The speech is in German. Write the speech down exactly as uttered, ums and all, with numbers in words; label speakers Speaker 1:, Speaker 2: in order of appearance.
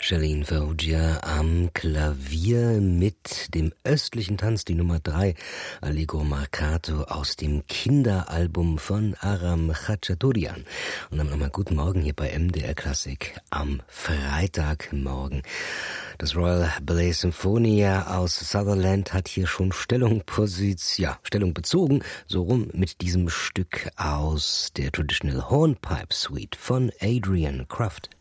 Speaker 1: Charlene Foggia am Klavier mit dem östlichen Tanz, die Nummer drei, Allegro Marcato aus dem Kinderalbum von Aram Khachaturian. Und dann nochmal guten Morgen hier bei M D R Klassik am Freitagmorgen. Das Royal Ballet Symphonia aus Sutherland hat hier schon Stellung, Position, ja, Stellung bezogen, so rum mit diesem Stück aus der Traditional Hornpipe Suite von Adrian Craft.